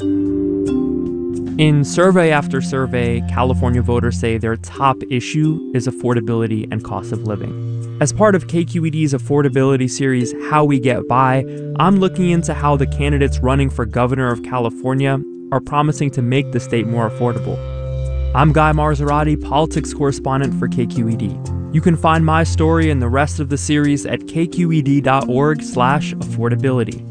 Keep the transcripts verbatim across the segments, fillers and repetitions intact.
In survey after survey, California voters say their top issue is affordability and cost of living. As part of K Q E D's affordability series, How We Get By, I'm looking into how the candidates running for governor of California are promising to make the state more affordable. I'm Guy Marzorati, politics correspondent for K Q E D. You can find my story and the rest of the series at k q e d dot org slash affordability.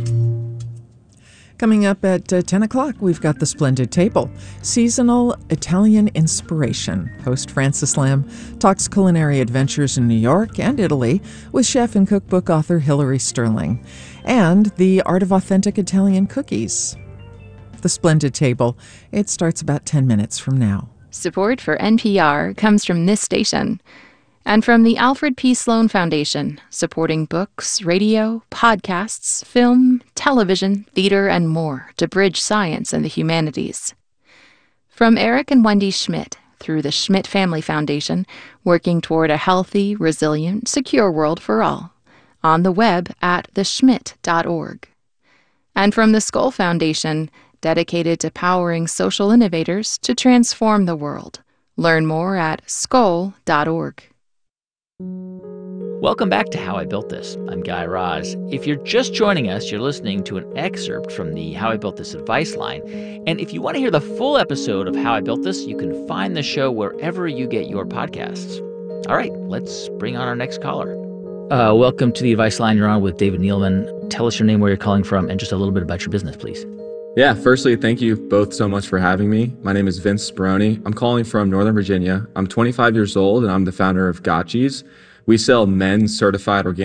Coming up at uh, ten o'clock, we've got The Splendid Table, seasonal Italian inspiration. Host Francis Lamb talks culinary adventures in New York and Italy with chef and cookbook author Hilary Sterling, and the art of authentic Italian cookies. The Splendid Table, it starts about ten minutes from now. Support for N P R comes from this station and from the Alfred P. Sloan Foundation, supporting books, radio, podcasts, film, television, theater, and more to bridge science and the humanities. From Eric and Wendy Schmidt through the Schmidt Family Foundation, working toward a healthy, resilient, secure world for all, on the web at the schmidt dot org. And from the Skoll Foundation, dedicated to powering social innovators to transform the world. Learn more at skoll dot org. Welcome back to How I Built This. I'm Guy Raz. If you're just joining us, you're listening to an excerpt from the How I Built This advice line. And if you want to hear the full episode of How I Built This, you can find the show wherever you get your podcasts. All right, let's bring on our next caller. Uh, welcome to the advice line. You're on with David Neeleman. Tell us your name, where you're calling from, and just a little bit about your business, please. Yeah, firstly, thank you both so much for having me. My name is Vince Speroni. I'm calling from Northern Virginia. I'm twenty-five years old, and I'm the founder of Gotchis. We sell men's certified organic